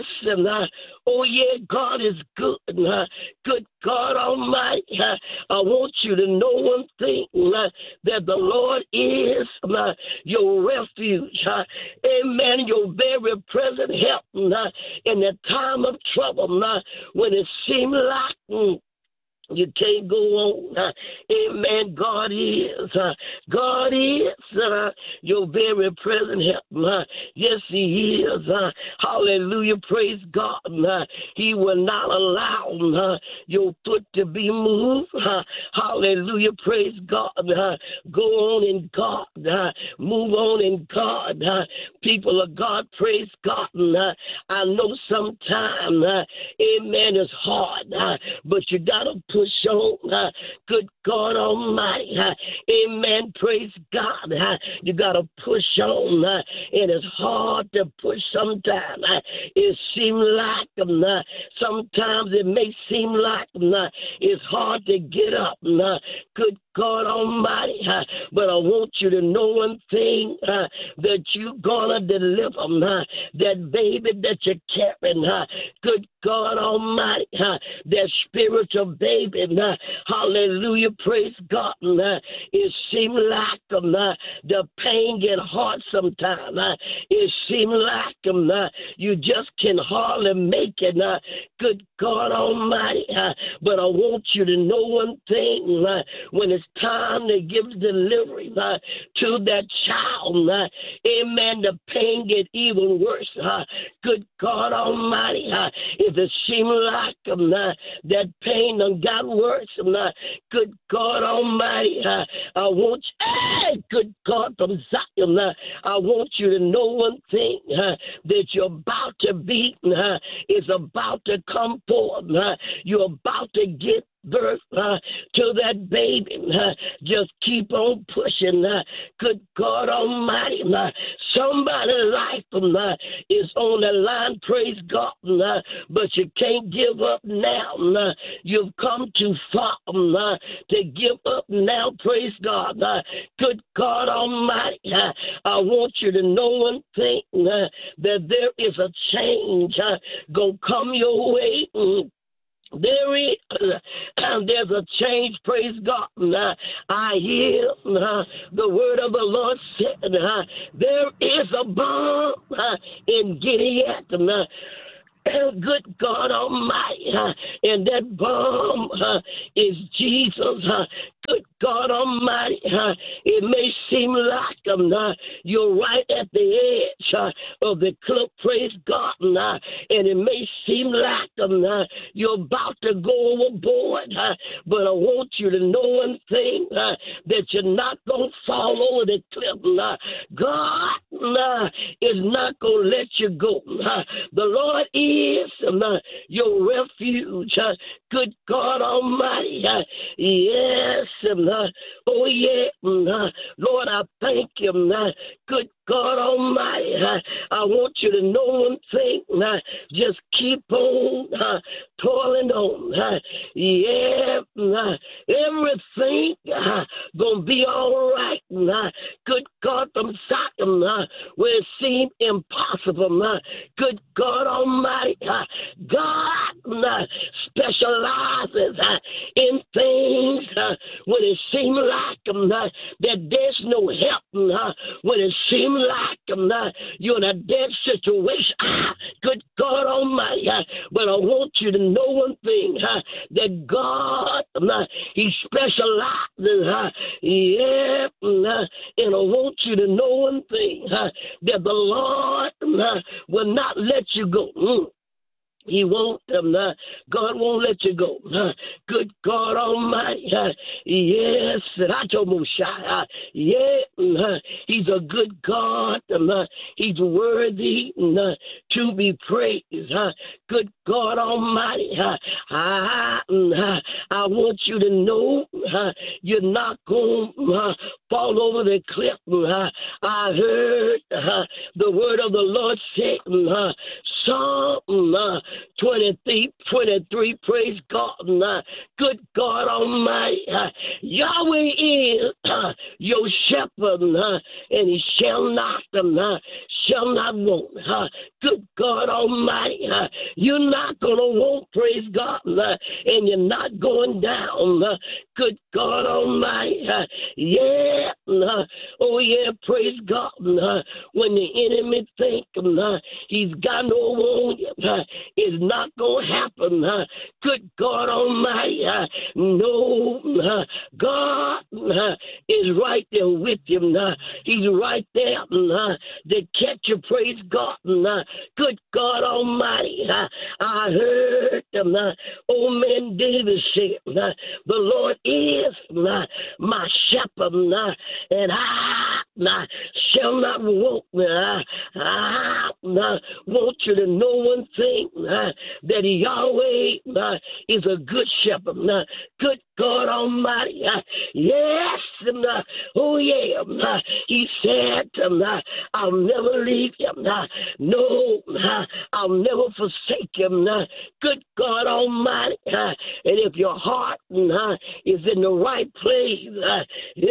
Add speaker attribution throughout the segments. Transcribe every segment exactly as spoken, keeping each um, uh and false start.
Speaker 1: And, uh, oh, yeah, God is good. Uh, good God Almighty. Uh, I want you to know one thing, uh, that the Lord is uh, your refuge. Uh, amen. Your very present help uh, in the time of trouble, uh, when it seems like mm, you can't go on. Uh, amen. God is. Uh, God is uh, your very present help. Uh, yes, He is. Uh, hallelujah. Praise God. Uh, he will not allow uh, your foot to be moved. Uh, hallelujah. Praise God. Uh, go on in God. Uh, move on in God. Uh, people of God, praise God. Uh, I know sometimes, uh, amen, it's hard, uh, but you got to push on. Uh, good God Almighty. Uh, amen. Praise God. Uh, you got to push on. Uh, and it's hard to push sometimes. Uh, it seems like um, uh, sometimes it may seem like um, uh, it's hard to get up. Uh, good God Almighty. Uh, but I want you to know one thing, uh, that you're going to deliver uh, that baby that you're carrying. Uh, good God Almighty. Uh, that spiritual baby. Uh, hallelujah. Praise God. Uh, it seems like um, uh, the pain get hard sometimes. Uh, it seems like um, uh, you just can hardly make it. Uh, good God Almighty. Uh, but I want you to know one thing. Uh, when it's time to give delivery uh, to that child, uh, amen, the pain get even worse. Uh, good God Almighty. Uh, if it seems like um, uh, that pain done got worse, um, uh, good God Almighty, uh, I want you, hey, good God from Zion, uh, I want you to know one thing, uh, that you're about to be, uh, is about to come forth. Uh, you're about to get birth uh, to that baby. Uh, just keep on pushing. Uh, good God Almighty. Uh, somebody's life uh, is on the line, praise God, uh, but you can't give up now. Uh, you've come too far uh, to give up now, praise God. Uh, good God Almighty. Uh, I want you to know one thing, uh, that there is a change uh, gonna come your way. Mm. There is, uh, there's a change, praise God. Uh, I hear uh, the word of the Lord said, uh, there is a bomb uh, in Gilead. Uh, good God Almighty, uh, and that bomb uh, is Jesus. Uh, good God Almighty, uh, it may seem like um, uh, you're right at the edge uh, of the cliff, praise God, uh, and it may seem like um, uh, you're about to go overboard, uh, but I want you to know one thing, uh, that you're not going to fall over the cliff. Uh, God uh, is not going to let you go. Uh, the Lord is uh, your refuge. Uh, good God Almighty. Uh, yes. Uh, oh, yeah. Uh, Lord, I thank you. Uh, good God Almighty. Uh, I want you to know one thing. Uh, just keep on uh, toiling on. Uh, yeah. Uh, everything uh, going to be all right. Uh, good God from Zion, uh, where it seemed impossible. Uh, good God Almighty. Uh, God uh, specializes uh, in things uh, when it seems like um, uh, that there's no help. Uh, when it seems like um, uh, you're in a dead situation. Ah, good God Almighty. Uh, but I want you to know one thing, uh, that God, uh, He specializes. Uh, yeah, uh, and I want you to know one thing, uh, that the Lord uh, will not let you go. Mm. He won't, um, uh, God won't let you go. Uh, good God Almighty. Uh, yes, Ratomusha. Uh, yeah, uh, He's a good God. Um, uh, he's worthy uh, to be praised. Uh, good God Almighty. Uh, I, uh, I want you to know uh, you're not going to uh, fall over the cliff. Uh, I heard uh, the word of the Lord say, uh, Psalm uh, twenty-three, twenty-three. Praise God. Uh, good God Almighty. Uh, Yahweh is uh, your shepherd, uh, and he shall not, um, uh, shall not want. Uh, good God Almighty. Uh, you're not going to want, praise God, uh, and you're not going down. Uh, good God Almighty. Uh, yeah. Uh, oh, yeah. Praise God. Uh, when the enemy think uh, he's got no on you, uh, it's not going to happen. Uh, good God Almighty. Uh, no, uh, God uh, is right there with you. Uh, he's right there uh, to catch you. Praise God. Uh, good God Almighty. Uh, I heard um, uh, old man David say, uh, the Lord is uh, my shepherd, uh, and I uh, shall not want. Uh, I uh, want you to know one thing, uh, that Yahweh uh, is a good shepherd. Uh, good God Almighty. Uh, yes. Uh, oh, yeah. Uh, he said, um, uh, I'll never leave him. Uh, no, uh, I'll never forsake him. Uh, good God Almighty. Uh, and if your heart uh, is in the right place, uh,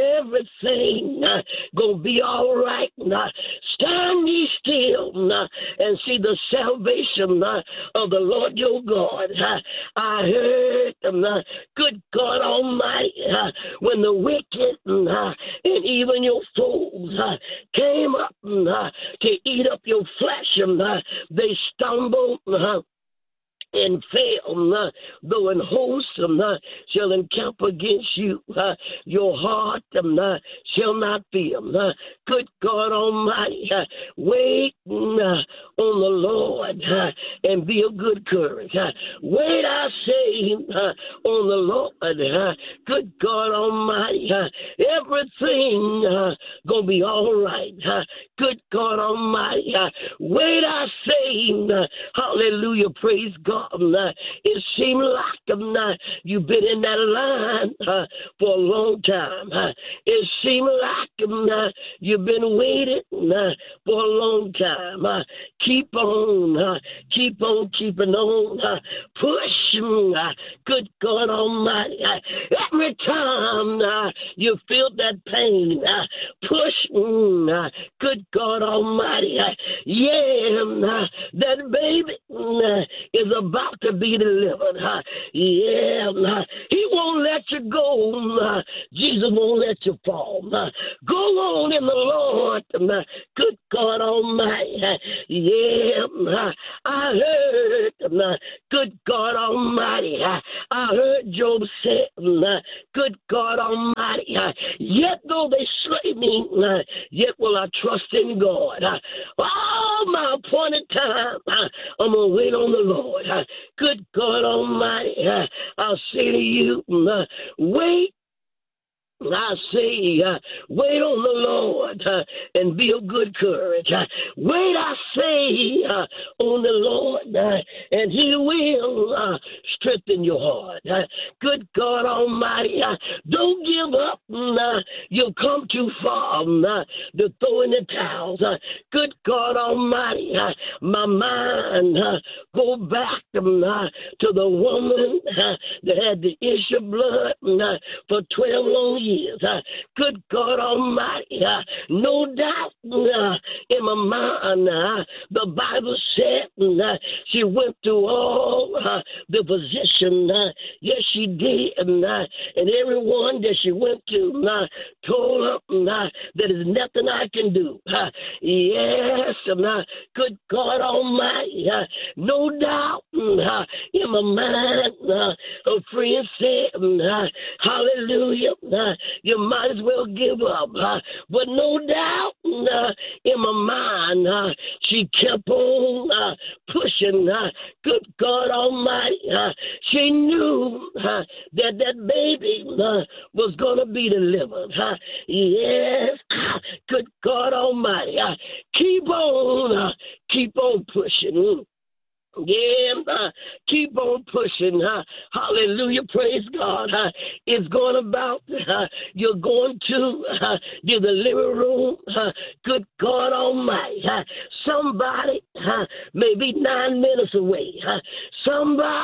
Speaker 1: everything uh, going to be all right. Uh, stand ye still uh, and see the salvation uh, of the Lord your God. Uh, I heard, um, uh, good God Almighty, uh, when the wicked uh, and even your foes uh, came up uh, to eat up your flesh, and uh, they stumbled uh, and fail, uh, though an host um, uh, shall encamp against you, uh, your heart um, uh, shall not fear. Uh, good God Almighty, uh, wait uh, on the Lord uh, and be of good courage. Uh, wait, I say, uh, on the Lord. Uh, good God Almighty, uh, everything uh, gonna be all right. Uh, good God Almighty, uh, wait, I say, uh, hallelujah, praise God. Um, uh, it seems like um, uh, you've been in that line uh, for a long time. Uh, it seems like um, uh, you've been waiting uh, for a long time. Uh, keep on, uh, keep on keeping on. Uh, push, uh, good God Almighty. Uh, every time uh, you feel that pain, uh, push, uh, good God Almighty. Uh, yeah, uh, that baby uh, is a about to be delivered. Uh, yeah, uh, he won't let you go. Uh, Jesus won't let you fall. Uh, go on in the Lord. Uh, good God Almighty. Uh, yeah, uh, I heard. Uh, good God Almighty. Uh, I heard Job say, uh, good God Almighty. Uh, yet though they slay me, uh, yet will I trust in God. Uh, all my appointed time, uh, I'm going to wait on the Lord. Uh, good God Almighty, uh, I'll say to you, uh, wait. I say, uh, wait on the Lord uh, and be of good courage. Uh, wait, I say, uh, on the Lord, uh, and he will uh, strengthen your heart. Uh, good God Almighty, uh, don't give up. Uh, you'll come too far uh, to throw in the towels. Uh, good God Almighty, uh, my mind, uh, go back um, uh, to the woman uh, that had the issue of blood uh, for twelve long years. Years. Uh, good God Almighty, uh, no doubt uh, in my mind, uh, the Bible said uh, she went through all uh, the physician. Uh, yes, she did. And, uh, and everyone that she went to uh, told her uh, that there's nothing I can do. Uh, yes, and, uh, good God Almighty, uh, no doubt uh, in my mind, uh, her friend said, uh, hallelujah, uh, you might as well give up. Uh, but no doubt uh, in my mind, uh, she kept on uh, pushing. Uh, good God Almighty, uh, she knew uh, that that baby uh, was going to be delivered. Uh, yes, good God Almighty, uh, keep on, uh, keep on pushing. Yeah, uh, keep on pushing. Uh, hallelujah. Praise God. Uh, it's going about, uh, you're going to uh, the living room. Uh, good God Almighty. Uh, somebody uh, may be nine minutes away. Uh, somebody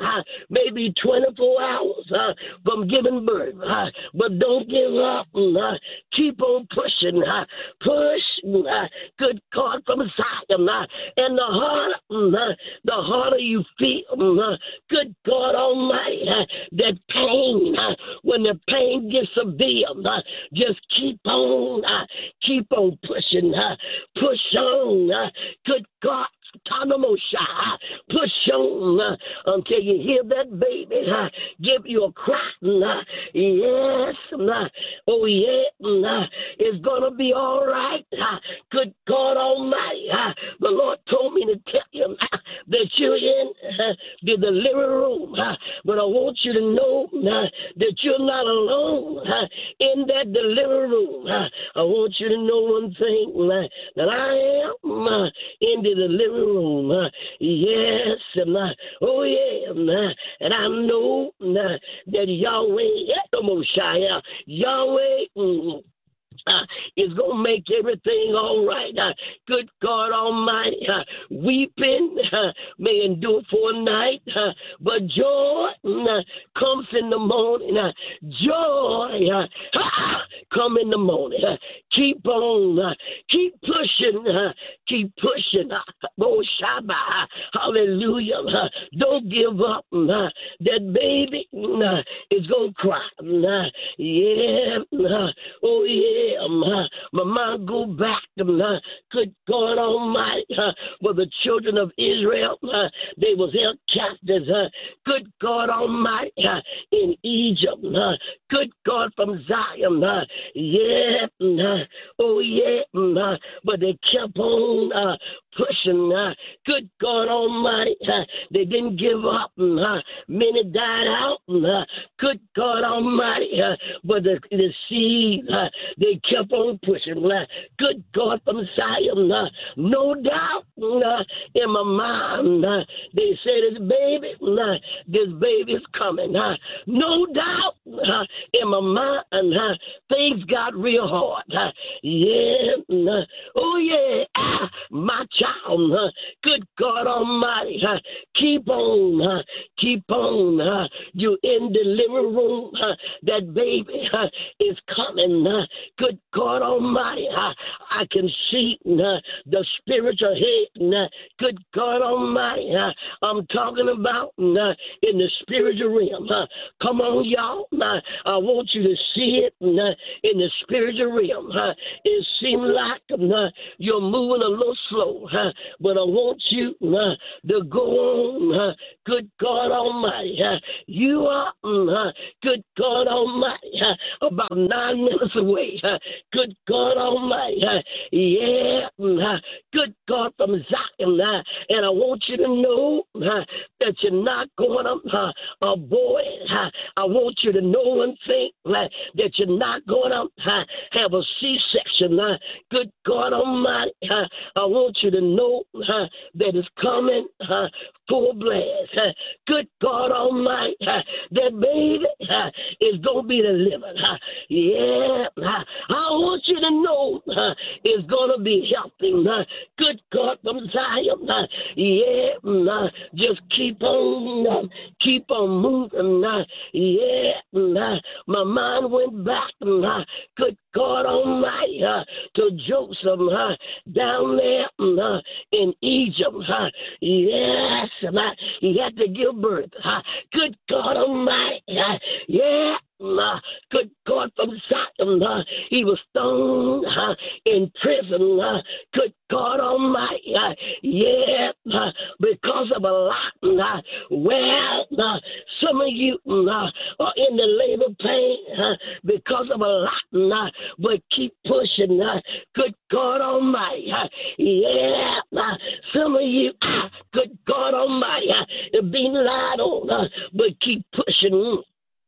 Speaker 1: uh, maybe twenty-four hours uh, from giving birth. Uh, but don't give up. Uh, keep on pushing. Uh, push. Uh, good God from Zion. Uh, and the harder, uh, the harder you feel, uh, good God Almighty, uh, that pain, uh, when the pain gets severe, uh, just keep on, uh, keep on pushing. Uh, push on. Uh, good God. Push on uh, until you hear that baby uh, give you a cry. Uh, yes, uh, oh yeah, uh, it's gonna be all right. Uh, good God Almighty, uh, the Lord told me to tell you uh, that you're in uh, the delivery room, uh, but I want you to know uh, that you're not alone uh, in that delivery room. Uh, I want you to know one thing, uh, that I am uh, in the delivery room. Uh, yes, and, uh, oh yeah, uh, and I know uh, that Yahweh, the Messiah, Yahweh, mm, Uh, is going to make everything all right. Uh, good God Almighty, uh, weeping uh, may endure for a night, uh, but joy uh, comes in the morning. Uh, joy uh, ah, come in the morning. Uh, keep on, uh, keep pushing, uh, keep pushing. Uh, oh, Shabbat, hallelujah. Uh, don't give up. Uh, that baby uh, is going to cry. Uh, yeah, uh, oh yeah. Um, uh, my mind go back to uh, good God Almighty, uh, for the children of Israel, uh, they was held captives. Uh, good God Almighty, uh, in Egypt. Uh, good God from Zion. Uh, yeah, uh, oh yeah, uh, but they kept on uh, pushing. Uh, good God Almighty, uh, they didn't give up. Uh, many died out. Uh, good God Almighty, uh, but the, the seed, uh, they kept on pushing. Uh, good God from Zion, uh, no doubt uh, in my mind, uh, they say this baby, uh, this baby's coming. Uh, no doubt uh, in my mind, uh, things got real hard. Uh, yeah, uh, oh yeah, ah, my child, uh, good God Almighty, uh, keep on, uh, keep on. Uh, you in the living room, uh, that baby uh, is coming. Uh, good God Almighty, uh, I can see uh, the spiritual head. Uh, good God Almighty, uh, I'm talking about uh, in the spiritual realm. Uh, come on, y'all. Uh, I want you to see it uh, in the spiritual realm. Uh, it seems like uh, you're moving a little slow, uh, but I want you uh, to go on. Uh, good God Almighty, uh, you are, uh, good God Almighty, uh, about nine minutes away. Uh, good God Almighty, uh, yeah, uh, good God from Zion, uh, and I want you to know uh, that you're not going to uh, avoid. Uh, I want you to know one thing, uh, that you're not going to uh, have a C-section. Uh, good God Almighty, uh, I want you to know uh, that it's coming uh, full blast. Uh, good God Almighty, uh, that baby uh, is going to be delivered. Uh, yeah, uh, I want you to know uh, it's going to be helping. Uh, good God from Zion, uh, yeah, uh, just keep on, uh, keep on moving. Uh, yeah, uh, my mind went back. Uh, good God Almighty, uh, to Joseph uh, down there uh, in Egypt. Uh, yes, uh, he had to give birth. Uh, good God Almighty, uh, yeah. Uh, good God from Zion, uh, he was thrown uh, in prison. Uh, good God Almighty, uh, yeah, uh, because of a lot. Uh, well, uh, some of you uh, are in the labor pain uh, because of a lot, uh, but keep pushing. Uh, good God Almighty, uh, yeah, uh, some of you, uh, good God Almighty, uh, being lied on, uh, but keep pushing.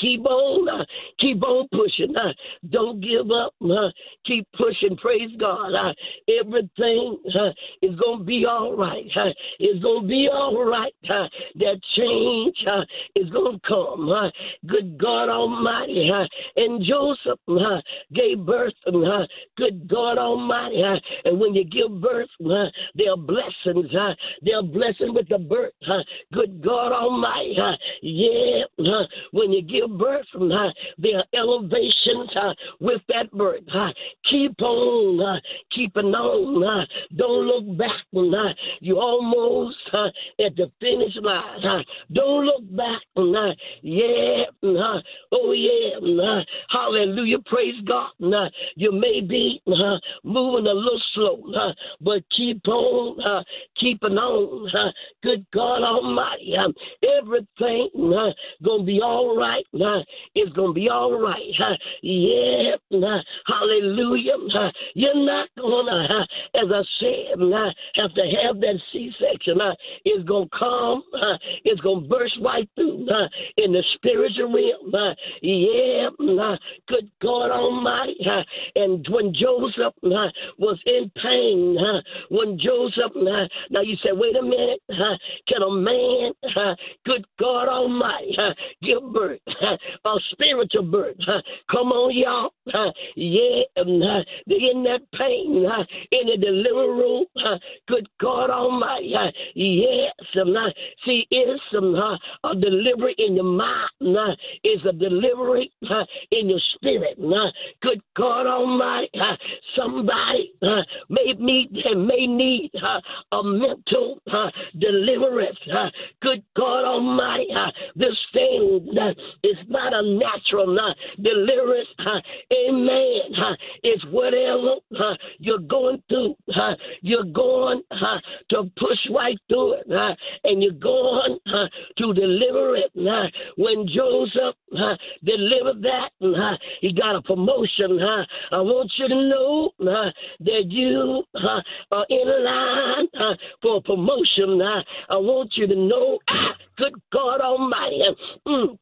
Speaker 1: keep on, uh, keep on pushing. Uh, don't give up. Uh, keep pushing. Praise God. Uh, everything uh, is going to be all right. Uh, it's going to be all right. Uh, that change uh, is going to come. Uh, good God Almighty. Uh, and Joseph uh, gave birth. Uh, good God Almighty. Uh, and when you give birth, uh, there are blessings. Uh, there are blessings with the birth. Uh, good God Almighty. Uh, yeah. Uh, when you give birth, uh, there are elevations uh, with that birth. Uh, keep on uh, keeping on. Uh, don't look back. Uh, you almost uh, at the finish line. Uh, don't look back. Uh, yeah. Uh, oh, yeah. Uh, hallelujah. Praise God. Uh, you may be uh, moving a little slow, uh, but keep on uh, keeping on. Uh, good God Almighty. Uh, everything uh, going to be all right. Uh, it's going to be all right. Uh, yeah. Uh, hallelujah. Uh, you're not going to, uh, as I said, uh, have to have that C-section. Uh, it's going to come. Uh, it's going to burst right through uh, in the spiritual realm. Uh, yeah. Uh, good God Almighty. Uh, and when Joseph uh, was in pain, uh, when Joseph, uh, now you say, wait a minute, uh, can a man, uh, good God Almighty, uh, give birth, uh, a spiritual birth? Uh, come on, y'all. Uh, yeah, um, uh, they're in that pain, uh, in the delivery room. Uh, good God Almighty. Uh, yes, um, uh, see, it's um, uh, a delivery in your mind. Uh, it's a delivery uh, in your spirit. Uh, good God Almighty. Uh, somebody uh, may need, may need uh, a mental uh, deliverance. Uh, good God Almighty. Uh, this thing uh, is not a natural uh, deliverance. Uh, amen. Uh, it's whatever uh, you're going through. Uh, you're going uh, to push right through it. Uh, and you're going uh, to deliver it. Uh, when Joseph uh, delivered that, uh, he got a promotion. Uh, I want you to know uh, that you uh, are in line uh, for a promotion. Uh, I want you to know, ah, good God Almighty, uh, mm,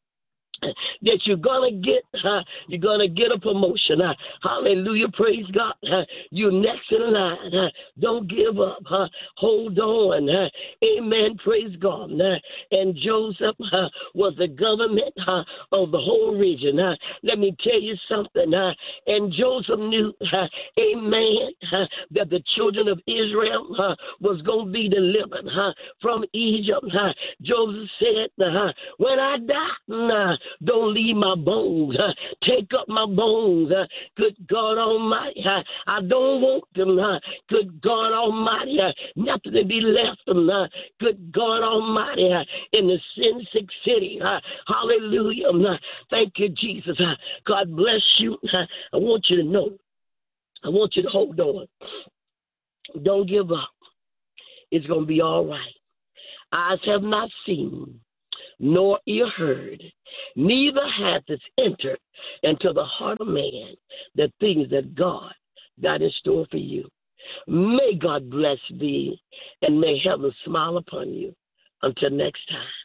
Speaker 1: that you're gonna get, uh, you're gonna get a promotion. Uh, hallelujah, praise God. Uh, you're next in line. Uh, don't give up. Uh, hold on. Uh, amen, praise God. Uh, and Joseph uh, was the government uh, of the whole region. Uh, let me tell you something. Uh, and Joseph knew, uh, amen, uh, that the children of Israel uh, was going to be delivered uh, from Egypt. Uh, Joseph said, uh, when I die, uh, don't leave my bones. Uh, take up my bones. Uh, good God Almighty. Uh, I don't want them. Uh, good God Almighty. Uh, nothing to be left them. Uh, good God Almighty. Uh, in the sin sick city. Uh, hallelujah. Uh, thank you, Jesus. Uh, God bless you. Uh, I want you to know. I want you to hold on. Don't give up. It's going to be all right. Eyes have not seen, nor ear heard, neither hath it entered into the heart of man the things that God got in store for you. May God bless thee, and may heaven smile upon you. Until next time.